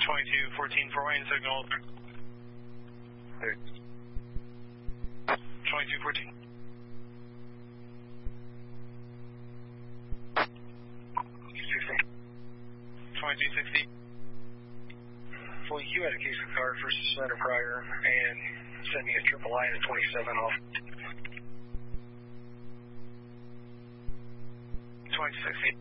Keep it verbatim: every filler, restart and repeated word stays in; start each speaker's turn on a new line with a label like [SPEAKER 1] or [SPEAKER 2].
[SPEAKER 1] twenty-two fourteen for Wayne signal. twenty-two fourteen. twenty-two sixty.
[SPEAKER 2] Well, you had a case of card for Center Prior and send me a triple I and a twenty-seven off.
[SPEAKER 1] twenty-two sixty.